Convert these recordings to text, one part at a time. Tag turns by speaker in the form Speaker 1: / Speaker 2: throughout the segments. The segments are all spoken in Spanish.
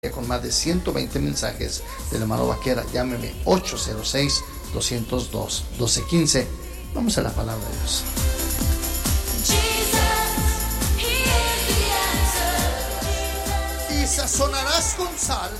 Speaker 1: con más de 120 mensajes del hermano Vaquera. Llámeme 806-202-1215. Vamos a la palabra de Dios. Y sazonarás con sal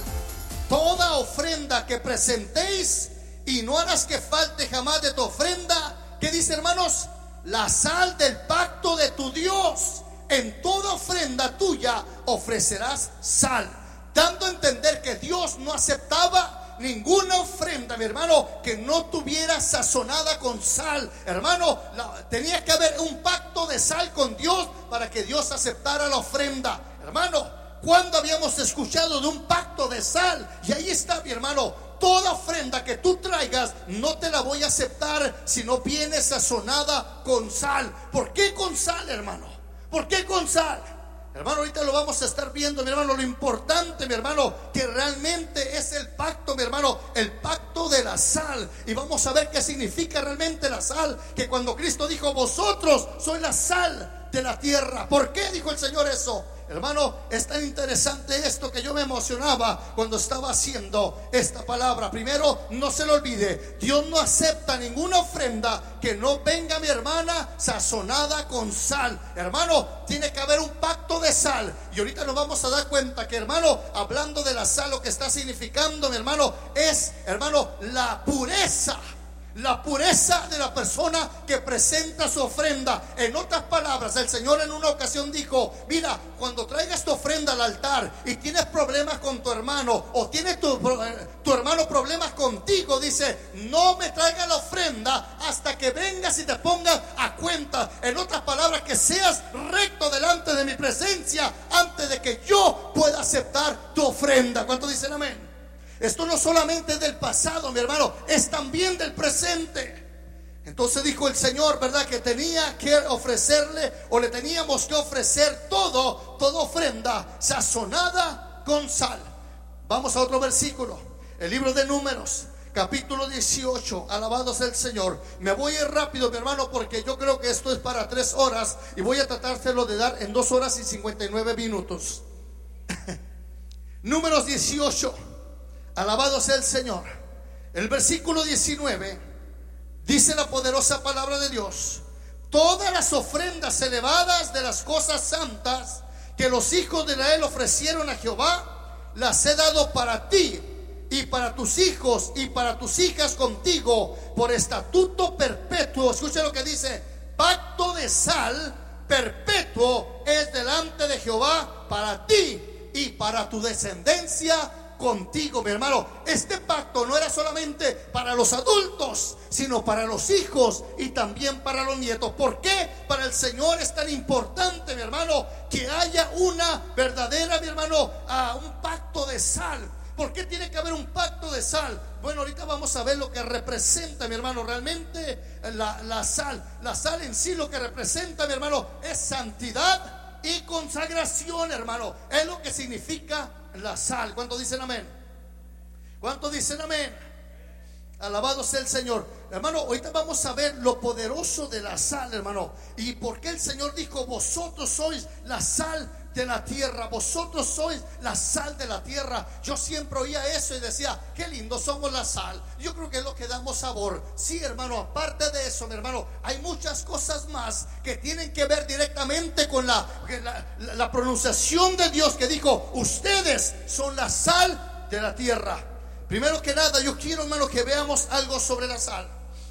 Speaker 1: toda ofrenda que presentéis, y no harás que falte jamás de tu ofrenda. ¿Qué dice, hermanos? La sal del pacto de tu Dios. En toda ofrenda tuya ofrecerás sal, dando a entender que Dios no aceptaba ninguna ofrenda, mi hermano, que no tuviera sazonada con sal. Hermano, tenía que haber un pacto de sal con Dios para que Dios aceptara la ofrenda. Hermano, ¿cuándo habíamos escuchado de un pacto de sal? Y ahí está, mi hermano. Toda ofrenda que tú traigas no te la voy a aceptar si no viene sazonada con sal. ¿Por qué con sal, hermano? ¿Por qué con sal? Hermano, ahorita lo vamos a estar viendo, mi hermano. Lo importante, mi hermano, que realmente es el pacto, mi hermano, el pacto de la sal. Y vamos a ver qué significa realmente la sal. Que cuando Cristo dijo: vosotros sois la sal de la tierra. ¿Por qué dijo el Señor eso? Hermano, es tan interesante esto que yo me emocionaba cuando estaba haciendo esta palabra. Primero, no se lo olvide, Dios no acepta ninguna ofrenda que no venga, mi hermana, sazonada con sal. Hermano, tiene que haber un pacto de sal. Y ahorita nos vamos a dar cuenta que, hermano, hablando de la sal, lo que está significando, mi hermano, es, hermano, la pureza. La pureza de la persona que presenta su ofrenda. En otras palabras, el Señor en una ocasión dijo: mira, cuando traigas tu ofrenda al altar y tienes problemas con tu hermano, o tiene tu hermano problemas contigo, dice: no me traigas la ofrenda hasta que vengas y te pongas a cuenta. En otras palabras, que seas recto delante de mi presencia antes de que yo pueda aceptar tu ofrenda. ¿Cuántos dicen amén? Esto no solamente es del pasado, mi hermano, es también del presente. Entonces dijo el Señor, ¿verdad?, que tenía que ofrecerle, o le teníamos que ofrecer toda ofrenda sazonada con sal. Vamos a otro versículo, el libro de Números, capítulo 18. Alabado sea el Señor. Me voy a ir rápido, mi hermano, porque yo creo que esto es para 3 horas y voy a tratárselo de dar en 2 horas y 59 minutos. Números 18. Alabado sea el Señor. El versículo 19 dice la poderosa palabra de Dios: todas las ofrendas elevadas de las cosas santas que los hijos de Israel ofrecieron a Jehová, las he dado para ti y para tus hijos y para tus hijas contigo por estatuto perpetuo. Escucha lo que dice: pacto de sal perpetuo es delante de Jehová para ti y para tu descendencia contigo. Mi hermano, este pacto no era solamente para los adultos, sino para los hijos y también para los nietos. ¿Por qué para el Señor es tan importante, mi hermano, que haya una verdadera, mi hermano, un pacto de sal? ¿Por qué tiene que haber un pacto de sal? Bueno, ahorita vamos a ver lo que representa, mi hermano, realmente la sal. La sal en sí, lo que representa, mi hermano, es santidad y consagración, hermano. Es lo que significa la sal. ¿Cuántos dicen amén? ¿Cuántos dicen amén? Alabado sea el Señor. Hermano, ahorita vamos a ver lo poderoso de la sal, hermano. Y por qué el Señor dijo: vosotros sois la sal de la tierra. Vosotros sois la sal de la tierra. Yo siempre oía eso y decía: qué lindo, somos la sal. Yo creo que es lo que damos sabor. Sí, hermano, aparte de eso, mi hermano, hay muchas cosas más que tienen que ver directamente con la pronunciación de Dios, que dijo: ustedes son la sal de la tierra. Primero que nada, yo quiero, hermano, que veamos algo sobre la sal.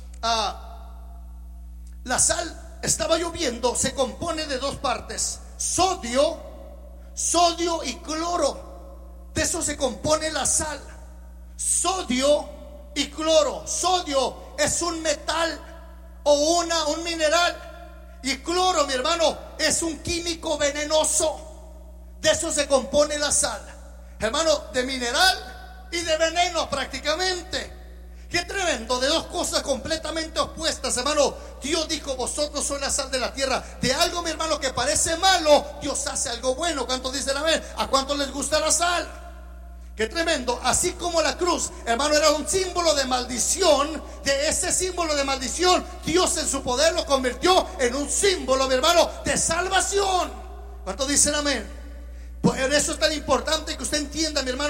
Speaker 1: La sal, estaba lloviendo, se compone de 2 partes: sodio y cloro. De eso se compone la sal: sodio y cloro. Sodio es un metal o un mineral, y cloro, mi hermano, es un químico venenoso. De eso se compone la sal, hermano, de mineral y de veneno prácticamente. Qué tremendo, de 2 cosas completamente opuestas, hermano. Dios dijo: vosotros sois la sal de la tierra. De algo, mi hermano, que parece malo, Dios hace algo bueno. ¿Cuántos dicen amén? ¿A cuántos les gusta la sal? Qué tremendo. Así como la cruz, hermano, era un símbolo de maldición, de ese símbolo de maldición, Dios en su poder lo convirtió en un símbolo, mi hermano, de salvación. ¿Cuántos dicen amén? Por eso es tan importante que usted entienda, mi hermano.